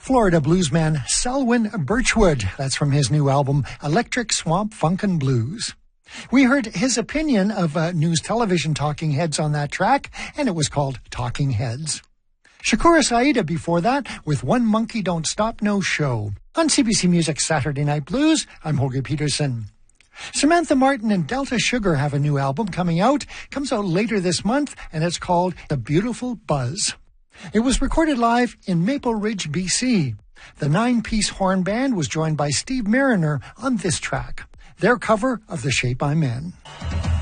Florida bluesman Selwyn Birchwood. That's from his new album, Electric Swamp Funkin' Blues. We heard his opinion of news television talking heads on that track, and it was called Talking Heads. Shakura Saida before that with One Monkey Don't Stop No Show. On CBC Music Saturday Night Blues, I'm Holger Peterson. Samantha Martin and Delta Sugar have a new album coming out. Comes out later this month, and it's called The Beautiful Buzz. It was recorded live in Maple Ridge, BC. The 9-piece horn band was joined by Steve Mariner on this track, their cover of The Shape I'm In.